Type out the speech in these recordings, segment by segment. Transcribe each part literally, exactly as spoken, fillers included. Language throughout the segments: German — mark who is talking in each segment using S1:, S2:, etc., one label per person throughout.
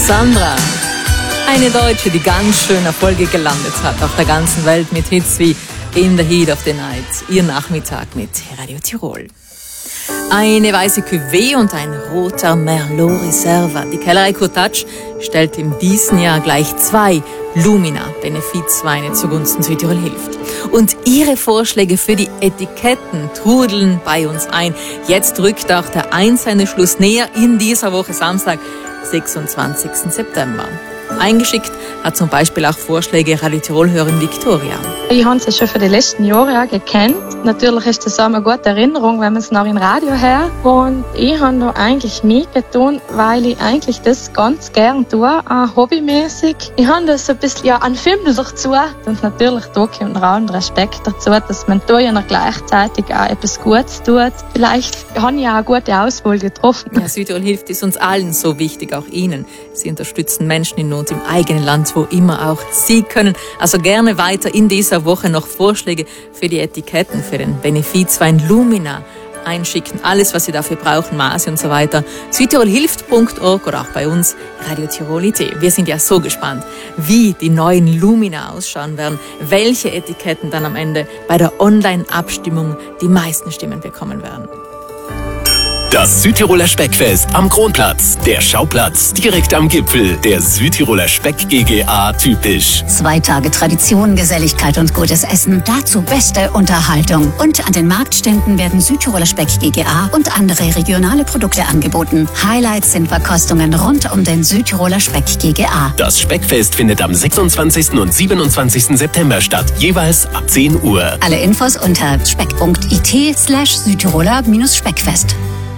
S1: Sandra. Eine Deutsche, die ganz schön Erfolge gelandet hat auf der ganzen Welt mit Hits wie In the Heat of the Night. Ihr Nachmittag mit Radio Tirol. Eine weiße Cuvée und ein roter Merlot Reserva. Die Kellerei Cottage stellt in diesem Jahr gleich zwei Lumina-Benefizweine zugunsten Südtirol hilft. Und ihre Vorschläge für die Etiketten trudeln bei uns ein. Jetzt rückt auch der Einsendeschluss näher in dieser Woche, Samstag, sechsundzwanzigsten September. Eingeschickt hat zum Beispiel auch Vorschläge Radio Tirol-Hörerin Victoria.
S2: Ich habe es schon für die letzten Jahre auch gekannt. Natürlich ist das auch eine gute Erinnerung, wenn man es noch im Radio hört. Und ich habe da eigentlich nie getan, weil ich eigentlich das ganz gern tue, auch hobbymäßig. Ich habe das ein bisschen ja, an Filmen dazu. Und natürlich da kommt noch ein Respekt dazu, dass man da ja noch gleichzeitig auch etwas Gutes tut. Vielleicht habe ich auch eine gute Auswahl getroffen.
S1: Ja, Südtirol hilft ist uns allen so wichtig, auch Ihnen. Sie unterstützen Menschen in Not im eigenen Land, wo immer auch Sie können. Also gerne weiter in dieser Woche noch Vorschläge für die Etiketten, für den Benefizwein Lumina einschicken. Alles, was Sie dafür brauchen, Maße und so weiter. südtirolhilft punkt org oder auch bei uns Radio Tirol punkt it. Wir sind ja so gespannt, wie die neuen Lumina ausschauen werden, welche Etiketten dann am Ende bei der Online-Abstimmung die meisten Stimmen bekommen werden.
S3: Das Südtiroler Speckfest am Kronplatz. Der Schauplatz direkt am Gipfel. Der Südtiroler Speck GmbH typisch.
S4: Zwei Tage Tradition, Geselligkeit und gutes Essen. Dazu beste Unterhaltung. Und an den Marktständen werden Südtiroler Speck GmbH und andere regionale Produkte angeboten. Highlights sind Verkostungen rund um den Südtiroler Speck GmbH.
S3: Das Speckfest findet am sechsundzwanzigsten und siebenundzwanzigsten September statt. Jeweils ab zehn Uhr.
S4: Alle Infos unter speck punkt it slash Südtiroler Speckfest.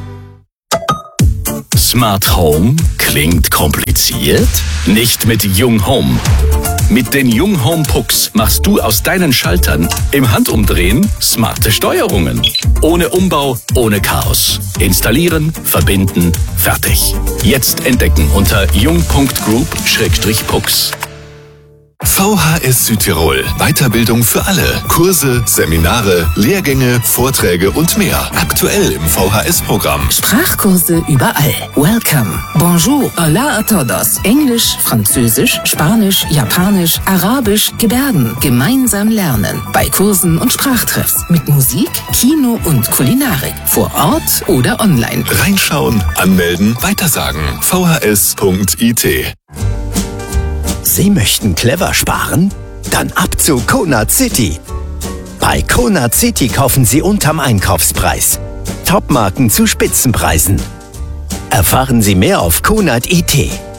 S3: Smart Home klingt kompliziert? Nicht mit Jung Home. Mit den Jung Home Pucks machst du aus deinen Schaltern im Handumdrehen smarte Steuerungen. Ohne Umbau, ohne Chaos. Installieren, verbinden, fertig. Jetzt entdecken unter jung punkt group schrägstrich pucks.
S5: V H S Südtirol. Weiterbildung für alle. Kurse, Seminare, Lehrgänge, Vorträge und mehr. Aktuell im V H S-Programm.
S6: Sprachkurse überall. Welcome. Bonjour. Hola a todos. Englisch, Französisch, Spanisch, Japanisch, Arabisch, Gebärden. Gemeinsam lernen. Bei Kursen und Sprachtreffs. Mit Musik, Kino und Kulinarik. Vor Ort oder online.
S5: Reinschauen, anmelden, weitersagen. v h s punkt it.
S7: Sie möchten clever sparen? Dann ab zu Conad City. Bei Conad City kaufen Sie unterm Einkaufspreis. Topmarken zu Spitzenpreisen. Erfahren Sie mehr auf conad punkt it.